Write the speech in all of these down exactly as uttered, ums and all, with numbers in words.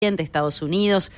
Estados Unidos,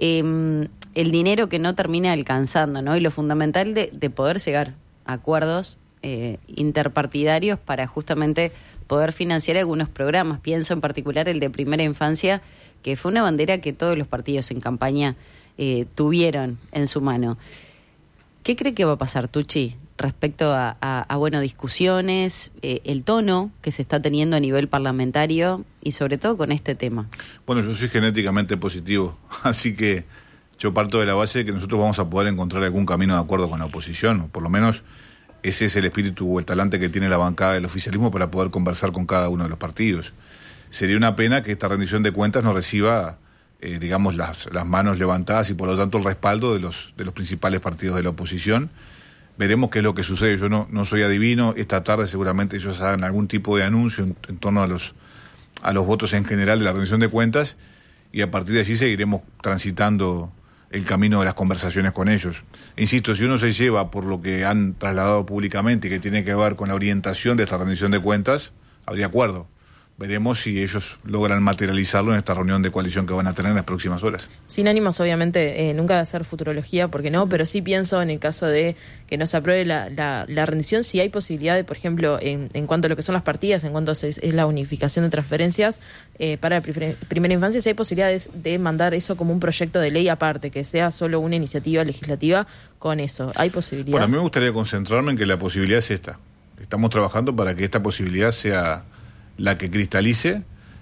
eh, el dinero que no termina alcanzando, ¿no? Y lo fundamental de, de poder llegar a acuerdos eh, interpartidarios para justamente poder financiar algunos programas. Pienso en particular el de primera infancia, que fue una bandera que todos los partidos en campaña eh, tuvieron en su mano. ¿Qué cree que va a pasar, Tucci, respecto a, a, a bueno, discusiones, eh, el tono que se está teniendo a nivel parlamentario y sobre todo con este tema? Bueno, yo soy genéticamente positivo, así que yo parto de la base de que nosotros vamos a poder encontrar algún camino de acuerdo con la oposición, o por lo menos ese es el espíritu o el talante que tiene la bancada del oficialismo para poder conversar con cada uno de los partidos. Sería una pena que esta rendición de cuentas no reciba, eh, digamos, las, las manos levantadas y por lo tanto el respaldo de los, de los principales partidos de la oposición. Veremos qué es lo que sucede. Yo no, no soy adivino. Esta tarde seguramente ellos hagan algún tipo de anuncio en, en torno a los, a los votos en general de la rendición de cuentas y a partir de allí seguiremos transitando el camino de las conversaciones con ellos. Insisto, si uno se lleva por lo que han trasladado públicamente y que tiene que ver con la orientación de esta rendición de cuentas, habría acuerdo. Veremos si ellos logran materializarlo en esta reunión de coalición que van a tener en las próximas horas. Sin ánimos, obviamente, eh, nunca de hacer futurología, porque no, pero sí pienso en el caso de que no se apruebe la, la, la rendición, si hay posibilidad de, por ejemplo, en, en cuanto a lo que son las partidas, en cuanto a es, es la unificación de transferencias eh, para la primer, primera infancia, si hay posibilidades de mandar eso como un proyecto de ley aparte, que sea solo una iniciativa legislativa con eso. ¿Hay posibilidad? Bueno, a mí me gustaría concentrarme en que la posibilidad es esta. Estamos trabajando para que esta posibilidad sea la que cristalice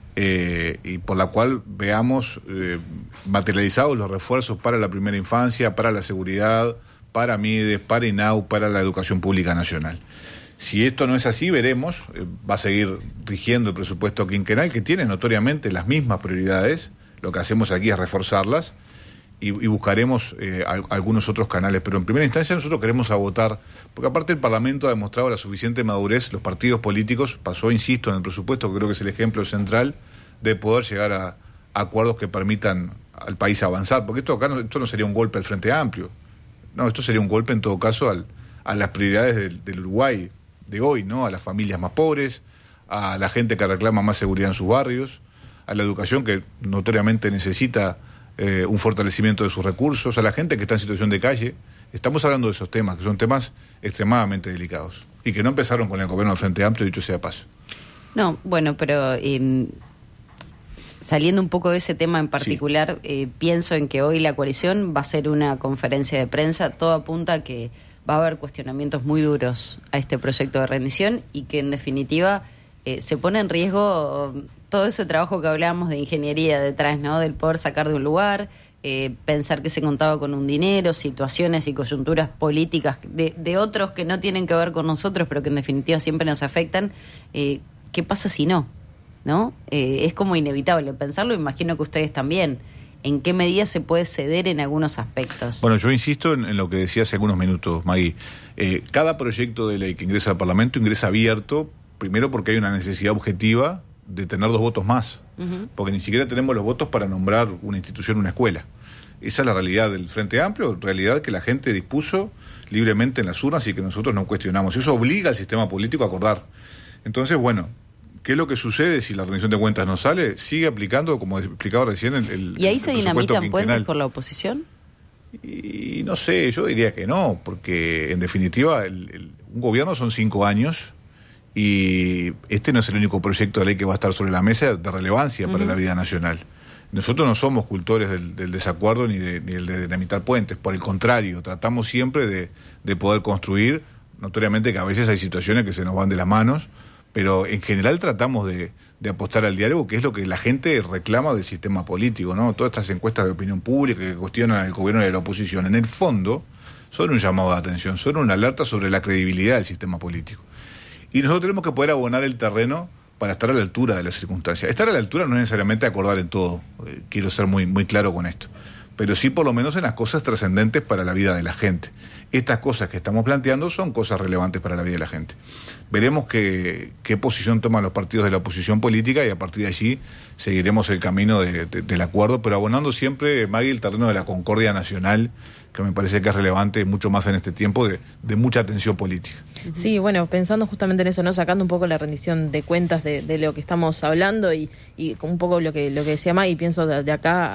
eh, y por la cual veamos eh, materializados los refuerzos para la primera infancia, para la seguridad, para MIDES, para INAU, para la educación pública nacional. Si esto no es así, veremos, eh, va a seguir rigiendo el presupuesto quinquenal, que tiene notoriamente las mismas prioridades. Lo que hacemos aquí es reforzarlas y, y buscaremos eh, al, algunos otros canales, pero en primera instancia nosotros queremos votar, porque aparte el Parlamento ha demostrado la suficiente madurez, los partidos políticos, pasó, insisto, en el presupuesto, que creo que es el ejemplo central de poder llegar a, a acuerdos que permitan al país avanzar, porque esto acá no, esto no sería un golpe al Frente Amplio, no, esto sería un golpe en todo caso al, a las prioridades del, del Uruguay de hoy, ¿no? A las familias más pobres, a la gente que reclama más seguridad en sus barrios, a la educación que notoriamente necesita Eh, un fortalecimiento de sus recursos, a la gente que está en situación de calle. Estamos hablando de esos temas, que son temas extremadamente delicados y que no empezaron con el gobierno del Frente Amplio, dicho sea paso. No, bueno, pero eh, saliendo un poco de ese tema en particular, sí. eh, pienso en que hoy la coalición va a hacer una conferencia de prensa, todo apunta a que va a haber cuestionamientos muy duros a este proyecto de rendición y que en definitiva eh, se pone en riesgo todo ese trabajo que hablábamos de ingeniería detrás, ¿no? Del poder sacar de un lugar, eh, pensar que se contaba con un dinero, situaciones y coyunturas políticas de, de otros que no tienen que ver con nosotros, pero que en definitiva siempre nos afectan. Eh, ¿Qué pasa si no? ¿No? Eh, es como inevitable pensarlo, imagino que ustedes también. ¿En qué medida se puede ceder en algunos aspectos? Bueno, yo insisto en, en lo que decía hace algunos minutos, Maggie. Eh, cada proyecto de ley que ingresa al Parlamento ingresa abierto, primero porque hay una necesidad objetiva de tener dos votos más, uh-huh. porque ni siquiera tenemos los votos para nombrar una institución, una escuela. Esa es la realidad del Frente Amplio, realidad que la gente dispuso libremente en las urnas y que nosotros no cuestionamos. Eso obliga al sistema político a acordar. Entonces, bueno, ¿qué es lo que sucede si la rendición de cuentas no sale? Sigue aplicando, como explicaba recién, el, el ¿Y ahí el se dinamitan puentes por la oposición? Y no sé, yo diría que no, porque en definitiva el, el, un gobierno son cinco años y este no es el único proyecto de ley que va a estar sobre la mesa de relevancia para uh-huh. la vida nacional. Nosotros no somos cultores del, del desacuerdo ni de, ni el de dinamitar puentes, por el contrario, tratamos siempre de, de poder construir, notoriamente que a veces hay situaciones que se nos van de las manos, pero en general tratamos de, de apostar al diálogo, que es lo que la gente reclama del sistema político, ¿no? Todas estas encuestas de opinión pública que cuestionan al gobierno y a la oposición, en el fondo, son un llamado de atención, son una alerta sobre la credibilidad del sistema político. Y nosotros tenemos que poder abonar el terreno para estar a la altura de las circunstancias. Estar a la altura no es necesariamente acordar en todo, eh, quiero ser muy, muy claro con esto. pero sí por lo menos en las cosas trascendentes para la vida de la gente. Estas cosas que estamos planteando son cosas relevantes para la vida de la gente. Veremos qué, qué posición toman los partidos de la oposición política y a partir de allí seguiremos el camino de, de, del acuerdo, pero abonando siempre, Maggie, el terreno de la concordia nacional, que me parece que es relevante mucho más en este tiempo de, de mucha atención política. Sí, bueno, pensando justamente en eso, ¿no? Sacando un poco la rendición de cuentas de, de lo que estamos hablando y, y un poco lo que, lo que decía Maggie, pienso de, de acá